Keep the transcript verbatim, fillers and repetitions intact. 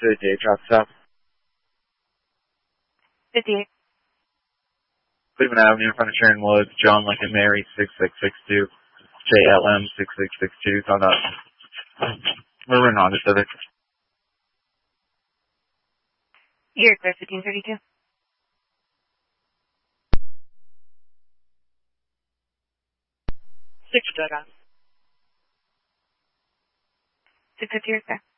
fifty-eight, drop stop. fifty-eight. Cleveland Avenue in front of Sharon Woods, John Lincoln Mary, six six six two, J L M six six six two, it's on that. We're in Honda Civic. You're clear, fifteen thirty-two. Six, Doug. six fifty, you're clear.